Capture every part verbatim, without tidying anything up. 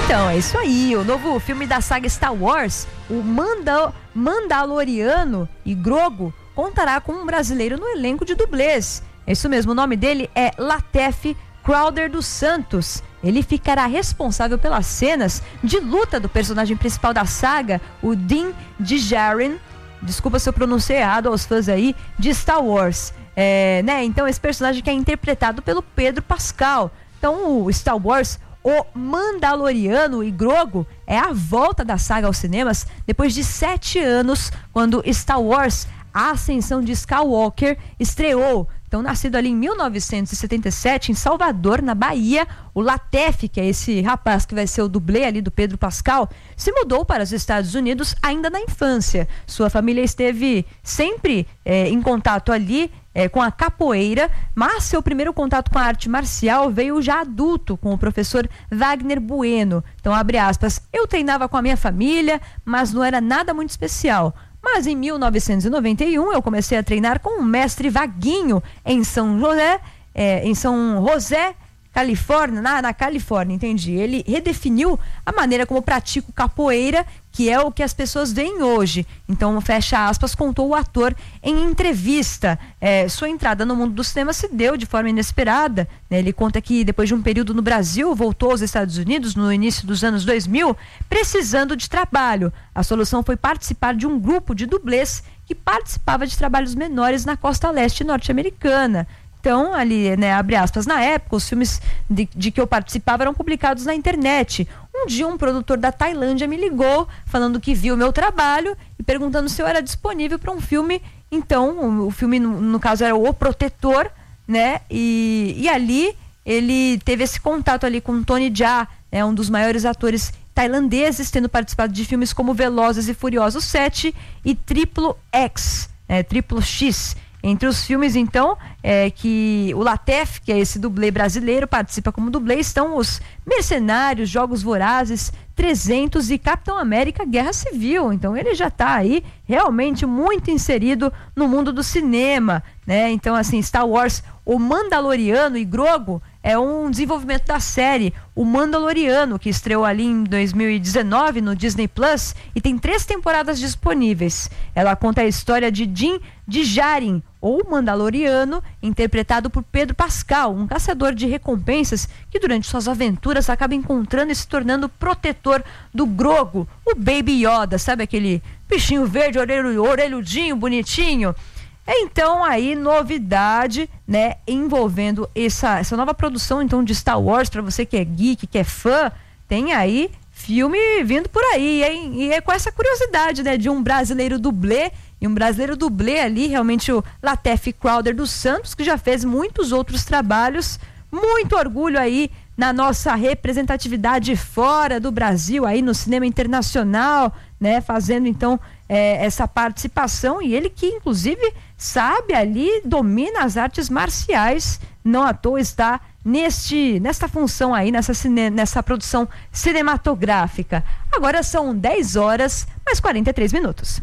Então, é isso aí, o novo filme da saga Star Wars, o Manda- Mandaloriano e Grogu, contará com um brasileiro no elenco de dublês. É isso mesmo, o nome dele é Lateef Crowder dos Santos. Ele ficará responsável pelas cenas de luta do personagem principal da saga, o Din Djarin. Desculpa se eu pronunciei errado aos fãs aí de Star Wars. É, né? Então esse personagem que é interpretado pelo Pedro Pascal. Então o Star Wars, o Mandaloriano e Grogu, é a volta da saga aos cinemas depois de sete anos, quando Star Wars, a Ascensão de Skywalker, estreou. Então, nascido ali em mil novecentos e setenta e sete, em Salvador, na Bahia, o Lateef, que é esse rapaz que vai ser o dublê ali do Pedro Pascal, se mudou para os Estados Unidos ainda na infância. Sua família esteve sempre é, em contato ali é, com a capoeira, mas seu primeiro contato com a arte marcial veio já adulto, com o professor Wagner Bueno. Então, abre aspas, eu treinava com a minha família, mas não era nada muito especial. Mas em mil novecentos e noventa e um eu comecei a treinar com o mestre Vaguinho em São José, é, em São José, Califórnia, na, na Califórnia, entendi. Ele redefiniu a maneira como pratico capoeira, que é o que as pessoas veem hoje. Então, fecha aspas, contou o ator em entrevista. É, sua entrada no mundo do cinema se deu de forma inesperada, né? Ele conta que depois de um período no Brasil, voltou aos Estados Unidos no início dos anos dois mil, precisando de trabalho. A solução foi participar de um grupo de dublês que participava de trabalhos menores na costa leste norte-americana. Então, ali, né, abre aspas, na época, os filmes de, de que eu participava eram publicados na internet. Um dia, um produtor da Tailândia me ligou, falando que viu o meu trabalho e perguntando se eu era disponível para um filme. Então, o, o filme, no, no caso, era O Protetor, né? E, e ali, ele teve esse contato ali com Tony Jaa, né, um dos maiores atores tailandeses, tendo participado de filmes como Velozes e Furiosos sete e Triplo X, é, Triplo X. Entre os filmes, então, é, que o Lateef, que é esse dublê brasileiro, participa como dublê, estão os Mercenários, Jogos Vorazes, trezentos e Capitão América Guerra Civil. Então ele já está aí realmente muito inserido no mundo do cinema, né? Então, assim, Star Wars, o Mandaloriano e Grogu é um desenvolvimento da série O Mandaloriano, que estreou ali em dois mil e dezenove no Disney Plus e tem três temporadas disponíveis. Ela conta a história de Din Djarin, ou Mandaloriano, interpretado por Pedro Pascal, um caçador de recompensas que durante suas aventuras acaba encontrando e se tornando protetor do Grogu, o Baby Yoda, sabe aquele bichinho verde, orelho, orelhudinho, bonitinho? Então, aí, novidade, né, envolvendo essa, essa nova produção, então, de Star Wars, para você que é geek, que é fã, tem aí filme vindo por aí, hein? E é com essa curiosidade, né, de um brasileiro dublê, e um brasileiro dublê ali, realmente o Lateef Crowder dos Santos, que já fez muitos outros trabalhos. Muito orgulho aí na nossa representatividade fora do Brasil, aí no cinema internacional, né, fazendo então é, essa participação, e ele que inclusive sabe ali, domina as artes marciais, não à toa está neste, nesta função aí, nessa, cine, nessa produção cinematográfica. Agora são dez horas, mais quarenta e três minutos.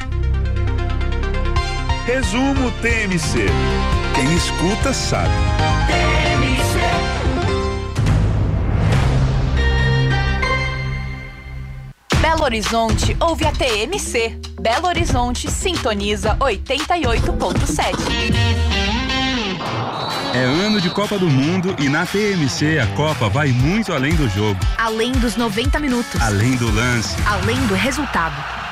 Resumo T M C. Quem escuta sabe. T M C. Belo Horizonte ouve a T M C. Belo Horizonte sintoniza oitenta e oito ponto sete. É ano de Copa do Mundo e na T M C a Copa vai muito além do jogo. Além dos noventa minutos. Além do lance. Além do resultado.